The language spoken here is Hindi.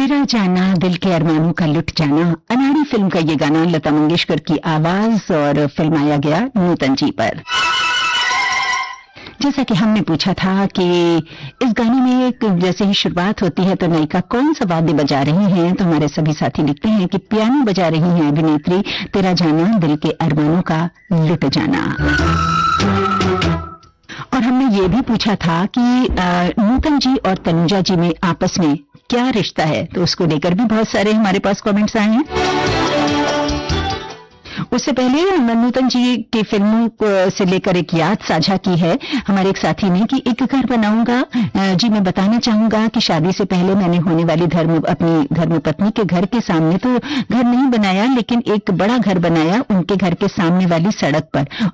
तेरा जाना दिल के अरमानों का लुट जाना, अनाड़ी फिल्म का ये गाना लता मंगेशकर की आवाज और फिल्माया गया नूतन जी पर। जैसा कि हमने पूछा था कि इस गाने में एक जैसे ही शुरुआत होती है तो नायिका कौन सा वाद्य बजा रही हैं, तो हमारे सभी साथी लिखते हैं कि पियानो बजा रही हैं अभिनेत्री तेरा जाना दिल के अरमानों का लुट जाना। और हमने ये भी पूछा था कि नूतन जी और तनुजा जी में आपस में क्या रिश्ता है, तो उसको लेकर भी बहुत सारे हमारे पास कमेंट्स आए हैं। उससे पहले नूतन जी की फिल्मों से लेकर एक याद साझा की है हमारे एक साथी ने कि एक घर बनाऊंगा जी, मैं बताना चाहूंगा कि शादी से पहले मैंने होने वाली अपनी धर्मपत्नी के घर के सामने तो घर नहीं बनाया, लेकिन एक बड़ा घर बनाया उनके घर के सामने वाली सड़क पर।